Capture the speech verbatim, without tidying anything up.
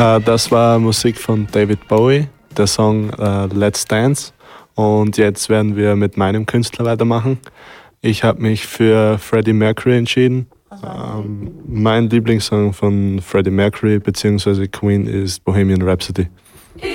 Äh, das war Musik von David Bowie, der Song äh, Let's Dance. Und jetzt werden wir mit meinem Künstler weitermachen. Ich habe mich für Freddie Mercury entschieden. Ähm, mein Lieblingssong von Freddie Mercury bzw. Queen ist Bohemian Rhapsody.